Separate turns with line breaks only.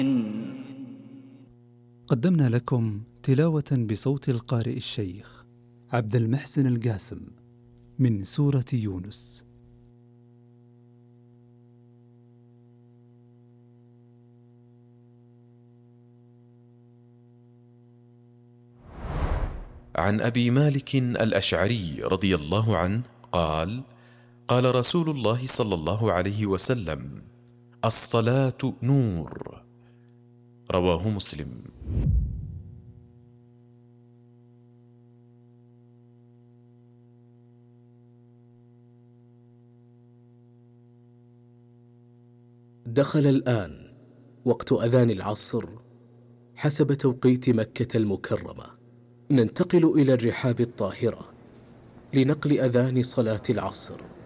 قدمنا لكم تلاوة بصوت القارئ الشيخ عبد المحسن القاسم من سورة يونس.
عن أبي مالك الأشعري رضي الله عنه قال: قال رسول الله صلى الله عليه وسلم: الصلاة نور. رواه مسلم.
دخل الآن وقت أذان العصر حسب توقيت مكة المكرمة. ننتقل إلى الرحاب الطاهرة لنقل أذان صلاة العصر.